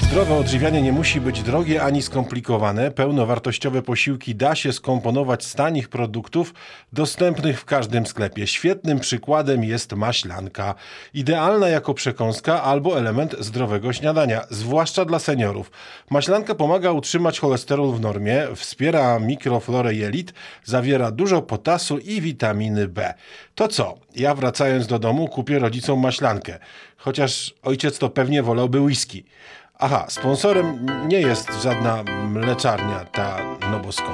Zdrowe odżywianie nie musi być drogie ani skomplikowane. Pełnowartościowe posiłki da się skomponować z tanich produktów dostępnych w każdym sklepie. Świetnym przykładem jest maślanka. Idealna jako przekąska albo element zdrowego śniadania, zwłaszcza dla seniorów. Maślanka pomaga utrzymać cholesterol w normie, wspiera mikroflorę jelit, zawiera dużo potasu i witaminy B. To co? Ja wracając do domu kupię rodzicom maślankę. Chociaż ojciec to pewnie wolałby whisky. Aha, sponsorem nie jest żadna mleczarnia, ta Nowoskąd.